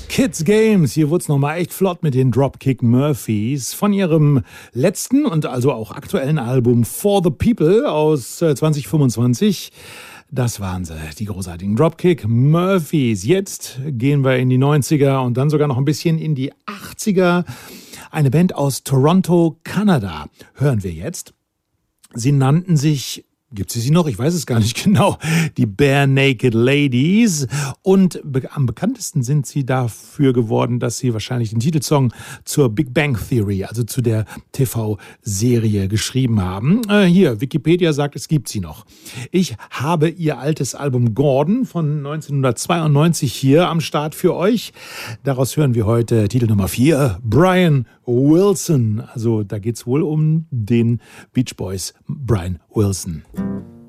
Kids Games, hier wurde es nochmal echt flott mit den Dropkick Murphys von ihrem letzten und also auch aktuellen Album For the People aus 2025. Das waren sie, die großartigen Dropkick Murphys. Jetzt gehen wir in die 90er und dann sogar noch ein bisschen in die 80er. Eine Band aus Toronto, Kanada, hören wir jetzt. Sie nannten sich, gibt es sie noch? Ich weiß es gar nicht genau. Die Bare Naked Ladies. Und am bekanntesten sind sie dafür geworden, dass sie wahrscheinlich den Titelsong zur Big Bang Theory, also zu der TV-Serie, geschrieben haben. Hier, Wikipedia sagt, es gibt sie noch. Ich habe ihr altes Album Gordon von 1992 hier am Start für euch. Daraus hören wir heute Titel Nummer 4, Brian Wilson. Also da geht es wohl um den Beach Boys Brian Wilson.